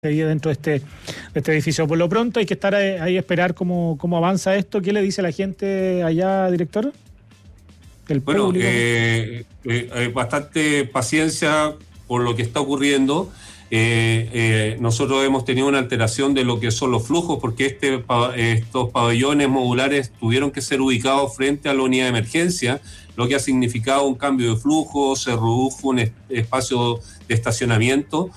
ahí dentro de este edificio. Por lo pronto hay que estar ahí a esperar cómo avanza esto. ¿Qué le dice la gente allá, director? El público. Bastante paciencia por lo que está ocurriendo. Nosotros hemos tenido una alteración de lo que son los flujos, porque estos pabellones modulares tuvieron que ser ubicados frente a la unidad de emergencia, lo que ha significado un cambio de flujo, se redujo un espacio de estacionamiento.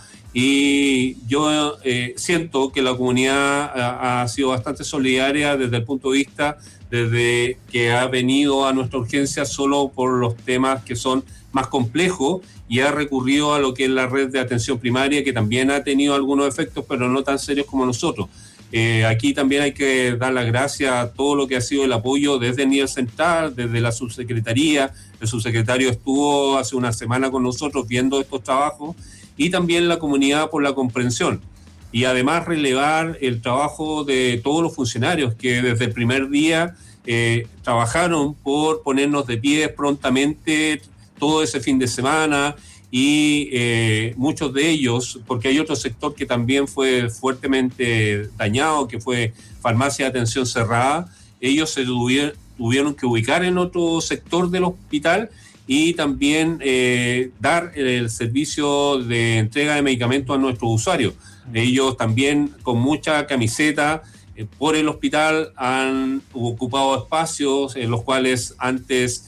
Y yo siento que la comunidad ha sido bastante solidaria desde el punto de vista, desde que ha venido a nuestra urgencia solo por los temas que son más complejos y ha recurrido a lo que es la red de atención primaria, que también ha tenido algunos efectos, pero no tan serios como nosotros. Aquí también hay que dar las gracias a todo lo que ha sido el apoyo desde el nivel central, desde la subsecretaría. El subsecretario estuvo hace una semana con nosotros viendo estos trabajos, y también la comunidad por la comprensión. Y además relevar el trabajo de todos los funcionarios que desde el primer día trabajaron por ponernos de pie prontamente todo ese fin de semana, y muchos de ellos, porque hay otro sector que también fue fuertemente dañado, que fue farmacia de atención cerrada. Ellos se tuvieron que ubicar en otro sector del hospital y también dar el servicio de entrega de medicamentos a nuestros usuarios. Ellos también, con mucha camiseta por el hospital, han ocupado espacios en los cuales antes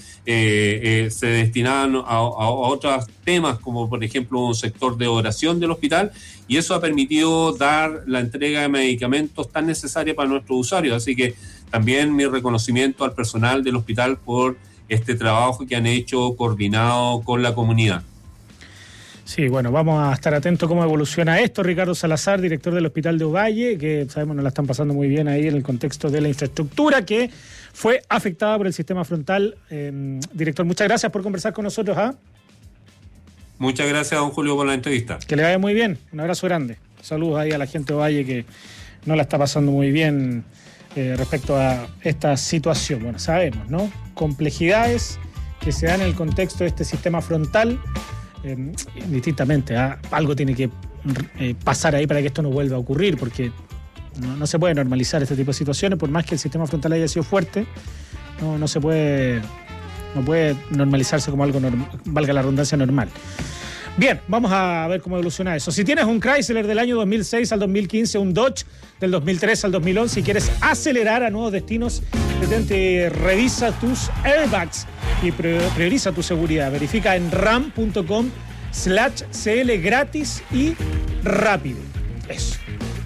se destinaban a otros temas, como por ejemplo un sector de oración del hospital, y eso ha permitido dar la entrega de medicamentos tan necesaria para nuestros usuarios. Así que también mi reconocimiento al personal del hospital por este trabajo que han hecho coordinado con la comunidad. Sí, bueno, vamos a estar atentos cómo evoluciona esto. Ricardo Salazar, director del Hospital de Ovalle, que sabemos no la están pasando muy bien ahí en el contexto de la infraestructura que fue afectada por el sistema frontal. Director, muchas gracias por conversar con nosotros. Muchas gracias, don Julio, por la entrevista. Que le vaya muy bien, un abrazo grande. Saludos ahí a la gente de Ovalle que no la está pasando muy bien respecto a esta situación. Bueno, sabemos, ¿no? Complejidades que se dan en el contexto de este sistema frontal. Distintamente, algo tiene que pasar ahí para que esto no vuelva a ocurrir, porque no se puede normalizar este tipo de situaciones, por más que el sistema frontal haya sido fuerte, no puede normalizarse como algo valga la redundancia, normal. Bien, vamos a ver cómo evoluciona eso. Si tienes un Chrysler del año 2006 al 2015, un Dodge del 2003 al 2011 y quieres acelerar a nuevos destinos, detente, revisa tus airbags y prioriza tu seguridad. Verifica en ram.com/CL gratis y rápido. Eso.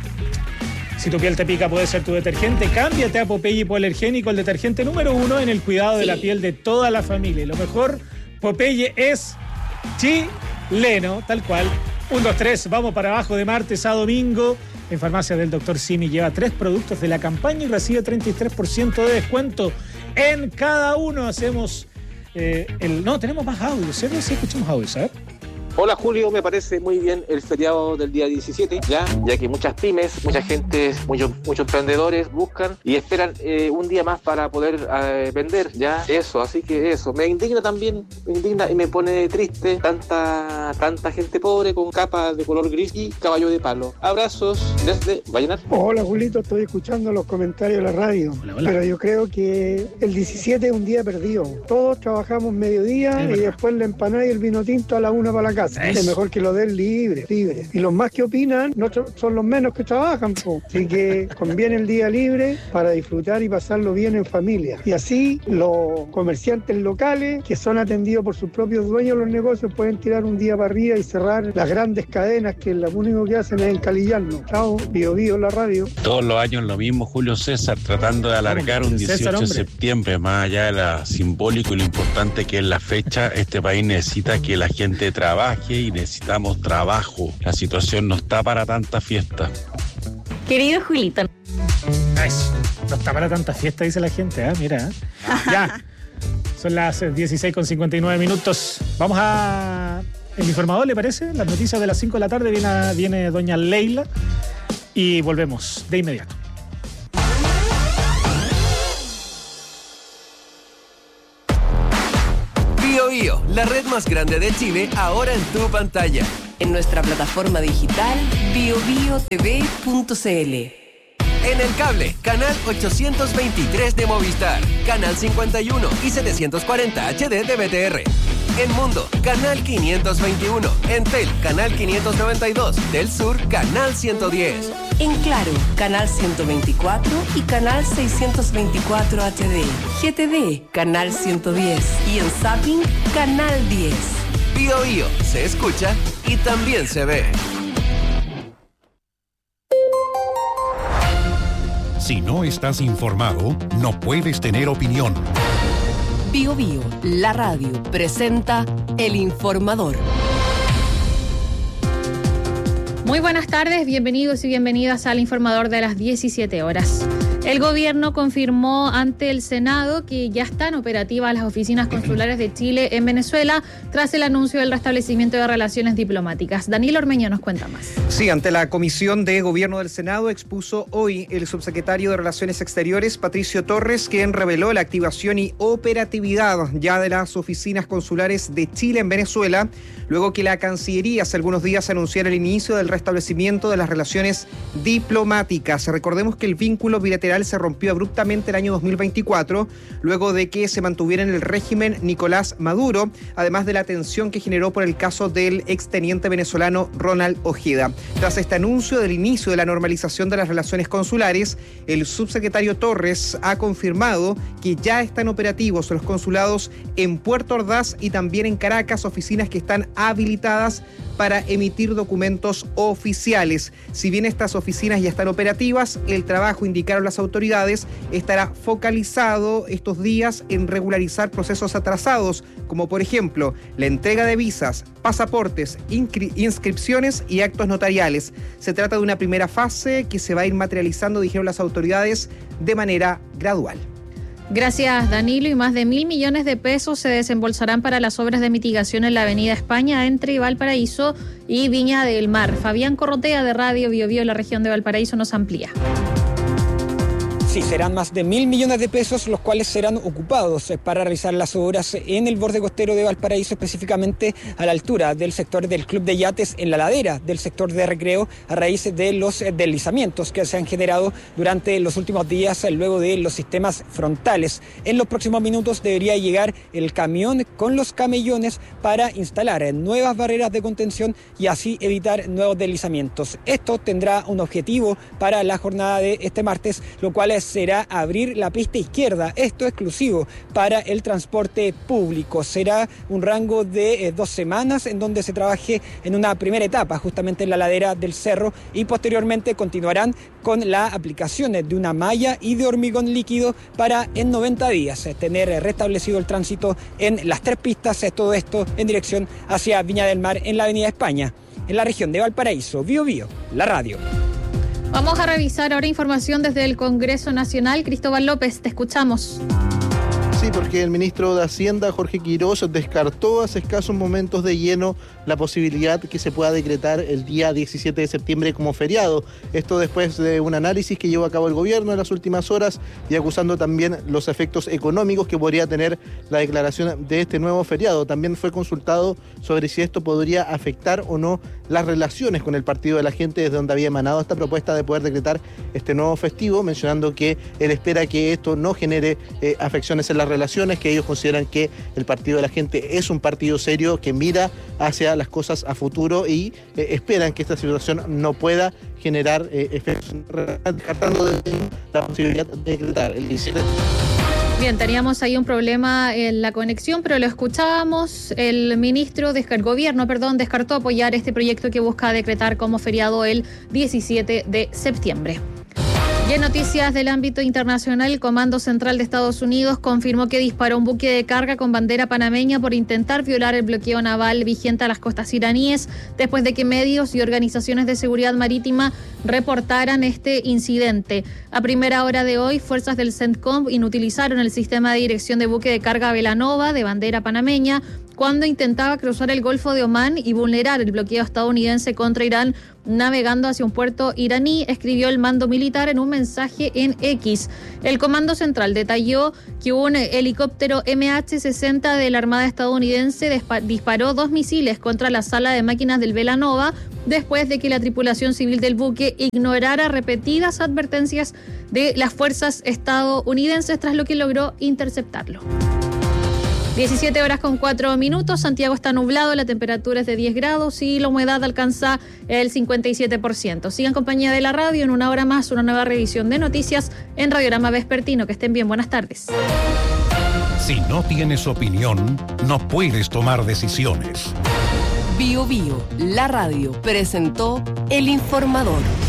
Si tu piel te pica, puede ser tu detergente. Cámbiate a Popeye Hipoalergénico, el detergente número 1 en el cuidado de la piel de toda la familia. Y lo mejor, Popeye es chileno, tal cual. 1, 2, 3, vamos para abajo de martes a domingo. En Farmacia del Dr. Simi lleva 3 productos de la campaña y recibe 33% de descuento en cada uno. Hacemos tenemos más audios, ¿cierto? Sí, escuchamos audios, ¿sabes? Hola Julio, me parece muy bien el feriado del día 17, ya que muchas pymes, mucha gente, muchos emprendedores buscan y esperan un día más para poder vender, ya eso, así que eso, me indigna y me pone triste tanta gente pobre con capa de color gris y caballo de palo. Abrazos desde Vallenar. Hola Julito, estoy escuchando los comentarios de la radio. Hola. Pero yo creo que el 17 es un día perdido. Todos trabajamos mediodía y después la empanada y el vino tinto a la 1 para la casa. Es mejor que lo den libre. Y los más que opinan no son los menos que trabajan, po. Así que conviene el día libre para disfrutar y pasarlo bien en familia. Y así los comerciantes locales, que son atendidos por sus propios dueños los negocios, pueden tirar un día para arriba y cerrar las grandes cadenas que lo único que hacen es encalillarnos. Chao, Bio la radio. Todos los años lo mismo, Julio César, tratando de alargar un 18 de septiembre, más allá de lo simbólico y lo importante que es la fecha. Este país necesita que la gente trabaje y necesitamos trabajo. La situación no está para tanta fiesta. Querido Julito. Eso, no está para tanta fiesta, dice la gente, mira. Ya, son las 16:59. Vamos a el informador, ¿le parece? Las noticias de las 5 de la tarde, viene doña Leila y volvemos de inmediato. Bio, la red más grande de Chile, ahora en tu pantalla. en nuestra plataforma digital biobiotv.cl. En el cable, canal 823 de Movistar, canal 51 y 740 HD de BTR. En Mundo, canal 521. En canal 592. Del Sur, canal 110. En Claro, canal 124 y canal 624 HD. GTD, canal 110. Y en Zapping, canal 10. Bio Bio, se escucha y también se ve. Si no estás informado, no puedes tener opinión. Bio Bio, la radio, presenta El Informador. Muy buenas tardes, bienvenidos y bienvenidas al Informador de las 17 horas. El gobierno confirmó ante el Senado que ya están operativas las oficinas consulares de Chile en Venezuela tras el anuncio del restablecimiento de relaciones diplomáticas. Danilo Ormeño nos cuenta más. Sí, ante la Comisión de Gobierno del Senado expuso hoy el subsecretario de Relaciones Exteriores, Patricio Torres, quien reveló la activación y operatividad ya de las oficinas consulares de Chile en Venezuela, luego que la Cancillería hace algunos días anunciara el inicio del restablecimiento de las relaciones diplomáticas. Recordemos que el vínculo bilateral se rompió abruptamente el año 2024, luego de que se mantuviera en el régimen Nicolás Maduro, además de la tensión que generó por el caso del exteniente venezolano Ronald Ojeda. Tras este anuncio del inicio de la normalización de las relaciones consulares, el subsecretario Torres ha confirmado que ya están operativos los consulados en Puerto Ordaz y también en Caracas, oficinas que están habilitadas para emitir documentos oficiales. Si bien estas oficinas ya están operativas, el trabajo, indicaron las autoridades, estará focalizado estos días en regularizar procesos atrasados, como por ejemplo la entrega de visas, pasaportes, inscripciones y actos notariales. Se trata de una primera fase que se va a ir materializando, dijeron las autoridades, de manera gradual. Gracias, Danilo. Y más de 1.000 millones de pesos se desembolsarán para las obras de mitigación en la Avenida España entre Valparaíso y Viña del Mar. Fabián Corrotea, de Radio Bio Bio, la región de Valparaíso, nos amplía. Sí, serán más de 1.000 millones de pesos los cuales serán ocupados para realizar las obras en el borde costero de Valparaíso, específicamente a la altura del sector del Club de Yates, en la ladera del sector de recreo, a raíz de los deslizamientos que se han generado durante los últimos días luego de los sistemas frontales. En los próximos minutos debería llegar el camión con los camellones para instalar nuevas barreras de contención y así evitar nuevos deslizamientos. Esto tendrá un objetivo para la jornada de este martes, lo cual será abrir la pista izquierda, esto exclusivo para el transporte público. Será un rango de 2 semanas en donde se trabaje en una primera etapa justamente en la ladera del cerro y posteriormente continuarán con la aplicación de una malla y de hormigón líquido para en 90 días tener restablecido el tránsito en las 3 pistas, todo esto en dirección hacia Viña del Mar en la Avenida España, en la región de Valparaíso. Bio Bio, la radio. Vamos a revisar ahora información desde el Congreso Nacional. Cristóbal López, te escuchamos. Sí, porque el ministro de Hacienda, Jorge Quirós, descartó hace escasos momentos de lleno la posibilidad que se pueda decretar el día 17 de septiembre como feriado. Esto después de un análisis que llevó a cabo el gobierno en las últimas horas y acusando también los efectos económicos que podría tener la declaración de este nuevo feriado. También fue consultado sobre si esto podría afectar o no las relaciones con el Partido de la Gente, desde donde había emanado esta propuesta de poder decretar este nuevo festivo, mencionando que él espera que esto no genere afecciones en las relaciones, que ellos consideran que el Partido de la Gente es un partido serio que mira hacia las cosas a futuro y esperan que esta situación no pueda generar efectos, descartando la posibilidad de decretar el 17. Bien, teníamos ahí un problema en la conexión, pero lo escuchábamos. El gobierno descartó apoyar este proyecto que busca decretar como feriado el 17 de septiembre. Y en noticias del ámbito internacional, el Comando Central de Estados Unidos confirmó que disparó un buque de carga con bandera panameña por intentar violar el bloqueo naval vigente a las costas iraníes, después de que medios y organizaciones de seguridad marítima reportaran este incidente. A primera hora de hoy, fuerzas del CENTCOM inutilizaron el sistema de dirección de buque de carga Belanova de bandera panameña cuando intentaba cruzar el Golfo de Omán y vulnerar el bloqueo estadounidense contra Irán navegando hacia un puerto iraní, escribió el mando militar en un mensaje en X. El Comando Central detalló que un helicóptero MH-60 de la Armada estadounidense disparó 2 misiles contra la sala de máquinas del Belanova después de que la tripulación civil del buque ignorara repetidas advertencias de las fuerzas estadounidenses, tras lo que logró interceptarlo. 17:04. Santiago está nublado, la temperatura es de 10 grados y la humedad alcanza el 57%. Sigan en compañía de la radio. En una hora más, una nueva revisión de noticias en Radiograma Vespertino. Que estén bien, buenas tardes. Si no tienes opinión, no puedes tomar decisiones. Bio Bio, la radio, presentó El Informador.